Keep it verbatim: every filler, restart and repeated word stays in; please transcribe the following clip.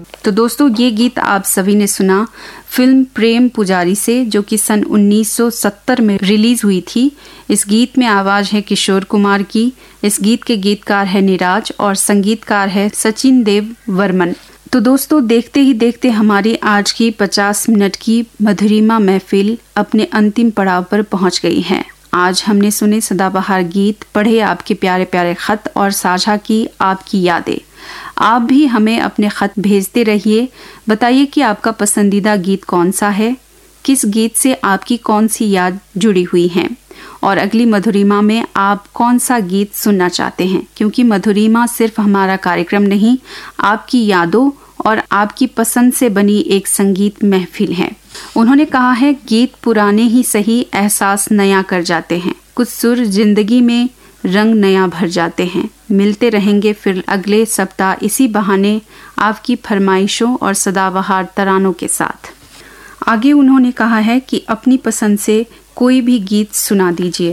तो दोस्तों ये गीत आप सभी ने सुना फिल्म प्रेम पुजारी से, जो कि सन उन्नीस सौ सत्तर में रिलीज हुई थी। इस गीत में आवाज है किशोर कुमार की। इस गीत के गीतकार है निराज और संगीतकार है सचिन देव वर्मन। तो दोस्तों देखते ही देखते हमारी आज की पचास मिनट की मधुरिमा महफिल अपने अंतिम पड़ाव पर पहुंच गई है। आज हमने सुने सदाबहार गीत, पढ़े आपके प्यारे प्यारे खत और साझा की आपकी यादें। आप भी हमें अपने खत भेजते रहिए। बताइए कि आपका पसंदीदा गीत कौन सा है, किस गीत से आपकी कौन सी याद जुड़ी हुई है और अगली मधुरिमा में आप कौन सा गीत सुनना चाहते हैं, क्योंकि मधुरिमा सिर्फ हमारा कार्यक्रम नहीं, आपकी यादों और आपकी पसंद से बनी एक संगीत महफिल है। उन्होंने कहा है, गीत पुराने ही सही एहसास नया कर जाते हैं, कुछ सुर जिंदगी में रंग नया भर जाते हैं। मिलते रहेंगे फिर अगले सप्ताह इसी बहाने आपकी फरमाइशों और सदाबहार तरानों के साथ। आगे उन्होंने कहा है कि अपनी पसंद से कोई भी गीत सुना दीजिए।